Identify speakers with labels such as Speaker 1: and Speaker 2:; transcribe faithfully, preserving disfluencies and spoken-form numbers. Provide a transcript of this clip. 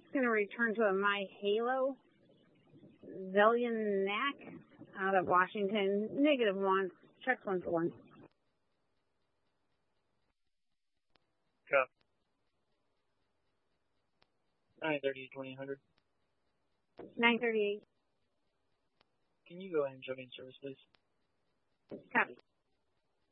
Speaker 1: going to return to a My Halo. Zelianak out of Washington. Negative one. Check one for one.
Speaker 2: Copy. nine thirty, twenty hundred.
Speaker 1: nine thirty-eight.
Speaker 2: Can you go ahead and show me in service, please?
Speaker 1: Copy.